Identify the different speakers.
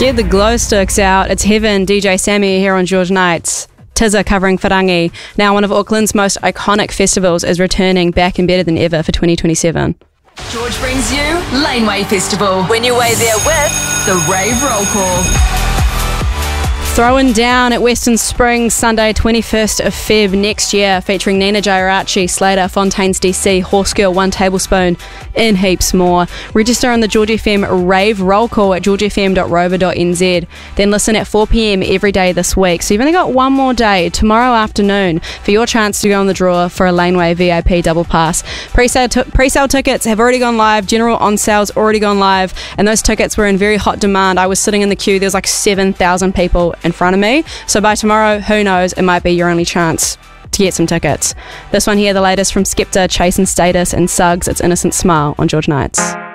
Speaker 1: Get the glow sticks out. It's heaven. DJ Sammy here on George Nights. Tizza covering Wharangi. Now one of Auckland's most iconic festivals is returning back and better than ever for 2027.
Speaker 2: George brings you Laneway Festival. When you way there with the Rave Roll Call.
Speaker 1: Throwing down at Western Springs Sunday 21st of Feb next year, featuring Nina Jairachi, Slater, Fontaines DC, Horse Girl, One Tablespoon, and heaps more. Register on the George FM Rave Roll Call at georgefm.rover.nz. Then listen at 4 p.m. every day this week. So you've only got one more day, tomorrow afternoon, for your chance to go on the draw for a Laneway VIP double pass. Pre-sale tickets have already gone live. General on sales already gone live, and those tickets were in very hot demand. I was sitting in the queue. There's like 7,000 people in front of me. So by tomorrow, who knows, it might be your only chance to get some tickets. This one here, the latest from Skepta, Chase and Status and Suggs, It's Innocent Smile on George Nights.